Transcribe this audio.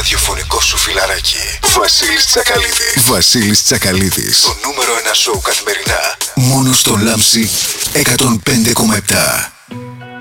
ραδιοφωνικό σου φιλαράκι. Βασίλης Τσακαλίδης. Βασίλης Τσακαλίδης. Το νούμερο 1 σοου καθημερινά. Μόνο στο Λάμψη 105,7.